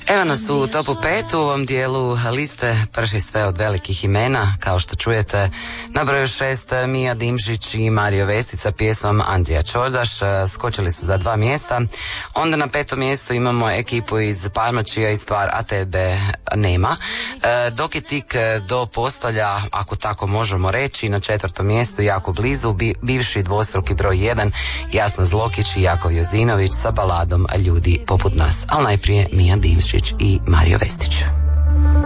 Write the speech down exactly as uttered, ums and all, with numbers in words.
Evo nas u topu pet, u ovom dijelu liste prši sve od velikih imena, kao što čujete. Na broju šest Mija Dimšić i Mario Vestica pjesmom Andrija Čordaš, skočili su za dva mjesta. Onda na petom mjestu imamo ekipu iz Parmačija i stvar A tebe nema, dok je tik do postolja, ako tako možemo reći, na četvrtom mjestu jako blizu bivši dvostruki broj jedan Jasna Zlokić i Jakov Jozinović sa baladom Ljudi poput nas. Ali najprije Mija Dimšić i Mario Vestić.